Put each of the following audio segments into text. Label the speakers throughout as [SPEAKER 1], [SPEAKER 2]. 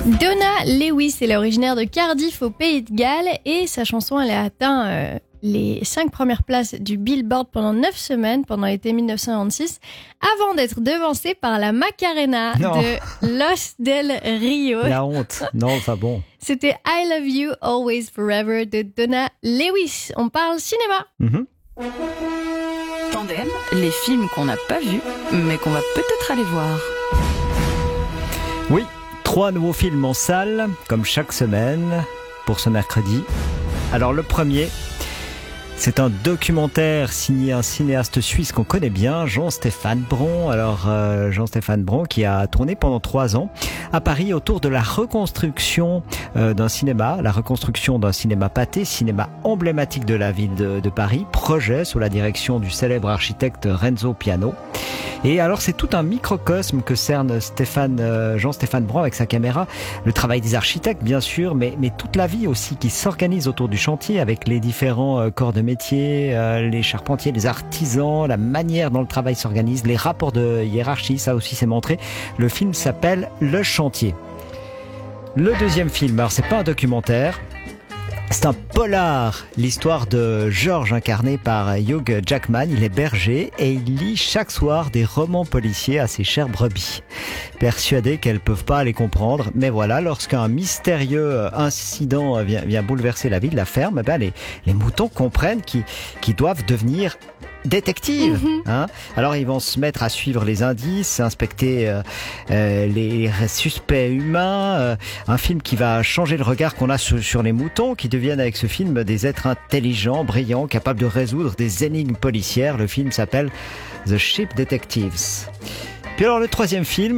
[SPEAKER 1] Donna Lewis, elle est originaire de Cardiff au Pays de Galles et sa chanson elle a atteint les 5 premières places du Billboard pendant 9 semaines pendant l'été 1996 avant d'être devancée par la Macarena de Los del Rio.
[SPEAKER 2] La honte. Non, enfin bon.
[SPEAKER 1] C'était I Love You Always Forever de Donna Lewis. On parle cinéma.
[SPEAKER 3] Tandem, les films qu'on n'a pas vus mais qu'on va peut-être aller voir.
[SPEAKER 2] Oui, 3 nouveaux films en salle, comme chaque semaine, pour ce mercredi. Alors le premier, c'est un documentaire signé un cinéaste suisse qu'on connaît bien, Jean-Stéphane Bron. Alors Jean-Stéphane Bron qui a tourné pendant 3 ans à Paris autour de la reconstruction d'un cinéma, la reconstruction d'un cinéma pâté, cinéma emblématique de la ville de Paris, projet sous la direction du célèbre architecte Renzo Piano. Et alors c'est tout un microcosme que cerne Jean-Stéphane Bron avec sa caméra, le travail des architectes bien sûr, mais toute la vie aussi qui s'organise autour du chantier avec les différents corps de métier, les charpentiers, les artisans, la manière dont le travail s'organise, les rapports de hiérarchie, ça aussi c'est montré. Le film s'appelle Le Chantier. Le deuxième film, alors c'est pas un documentaire, c'est un polar, l'histoire de George incarné par Hugh Jackman. Il est berger et il lit chaque soir des romans policiers à ses chères brebis, persuadé qu'elles peuvent pas les comprendre. Mais voilà, lorsqu'un mystérieux incident vient bouleverser la vie de la ferme, les moutons comprennent qu'ils doivent devenir détective. Alors ils vont se mettre à suivre les indices, inspecter les suspects humains, un film qui va changer le regard qu'on a sur les moutons qui deviennent avec ce film des êtres intelligents, brillants, capables de résoudre des énigmes policières. Le film s'appelle The Ship Detectives. Puis alors le troisième film,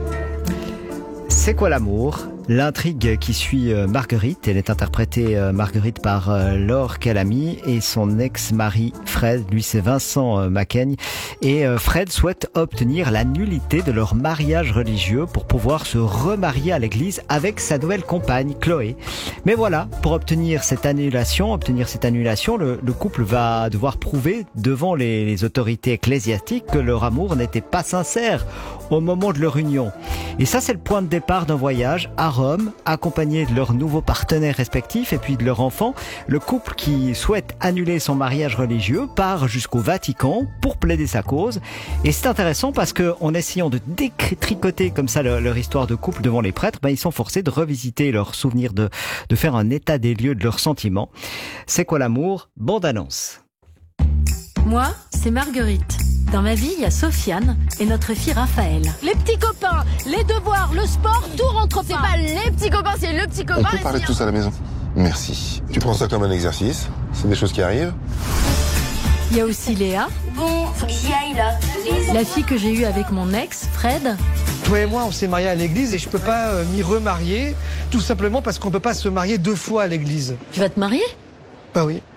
[SPEAKER 2] C'est quoi l'amour ? L'intrigue qui suit Marguerite, elle est interprétée Marguerite par Laure Calamy et son ex-mari Fred, lui c'est Vincent Macaigne. Et Fred souhaite obtenir la nullité de leur mariage religieux pour pouvoir se remarier à l'église avec sa nouvelle compagne Chloé. Mais voilà, pour obtenir cette annulation, le couple va devoir prouver devant les autorités ecclésiastiques que leur amour n'était pas sincère au moment de leur union. Et ça c'est le point de départ d'un voyage à Rome, accompagné de leurs nouveaux partenaires respectifs et puis de leur enfant. Le couple qui souhaite annuler son mariage religieux part jusqu'au Vatican pour plaider sa cause. Et c'est intéressant parce que en essayant de détricoter comme ça leur histoire de couple devant les prêtres, ils sont forcés de revisiter leurs souvenirs, de faire un état des lieux de leurs sentiments. C'est quoi l'amour ? Bande-annonce.
[SPEAKER 4] Moi, c'est Marguerite. Dans ma vie, il y a Sofiane et notre fille Raphaël.
[SPEAKER 5] Les petits copains, les devoirs, le sport, tout rentre pas. C'est pas les petits copains, c'est le petit copain.
[SPEAKER 6] On peut parler de tout ça à la maison ? Merci. Tu prends ça comme un exercice ? C'est des choses qui arrivent ?
[SPEAKER 4] Il y a aussi Léa.
[SPEAKER 5] Bon, faut que j'y aille là.
[SPEAKER 4] La fille que j'ai eue avec mon ex, Fred.
[SPEAKER 7] Toi et moi, on s'est mariés à l'église et je peux pas m'y remarier, tout simplement parce qu'on peut pas se marier 2 fois à l'église.
[SPEAKER 4] Tu vas te marier ?
[SPEAKER 7] Bah oui.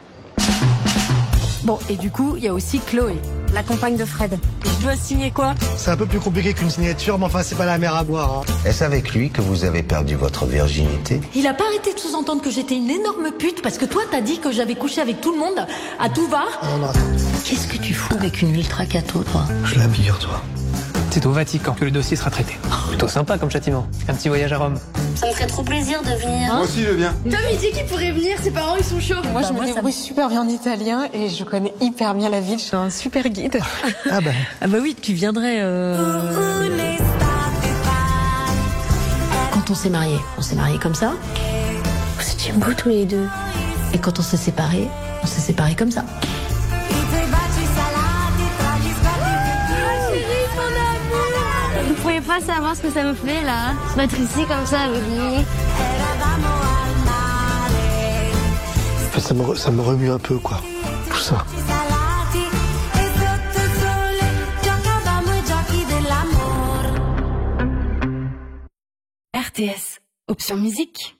[SPEAKER 4] Bon, et du coup, il y a aussi Chloé.
[SPEAKER 5] La compagne de Fred.
[SPEAKER 4] Je dois signer quoi ?
[SPEAKER 7] C'est un peu plus compliqué qu'une signature, mais enfin, c'est pas la mer à boire.
[SPEAKER 8] Est-ce avec lui que vous avez perdu votre virginité ?
[SPEAKER 4] Il a pas arrêté de sous-entendre que j'étais une énorme pute parce que toi, t'as dit que j'avais couché avec tout le monde, à tout va.
[SPEAKER 7] Non.
[SPEAKER 4] Qu'est-ce que tu fous avec une ultra cato, toi ?
[SPEAKER 7] Je l'habille, toi.
[SPEAKER 9] C'est au Vatican que le dossier sera traité. Plutôt sympa comme châtiment. Un petit voyage à Rome.
[SPEAKER 5] Ça me ferait trop plaisir de venir.
[SPEAKER 6] Moi aussi je viens.
[SPEAKER 5] Tom il dit qu'il pourrait venir, ses parents ils sont chauds.
[SPEAKER 10] Moi je me débrouille super bien en italien et je connais hyper bien la ville, je suis un super guide.
[SPEAKER 4] Ah bah oui, tu viendrais... Quand on s'est mariés comme ça.
[SPEAKER 5] Vous étiez beaux tous les deux.
[SPEAKER 4] Et quand on s'est séparés comme ça.
[SPEAKER 5] Vous pouvez pas savoir ce que ça me fait là. Se mettre ici comme ça avec lui.
[SPEAKER 7] Ça me remue un peu, quoi. Tout ça.
[SPEAKER 3] RTS, option musique.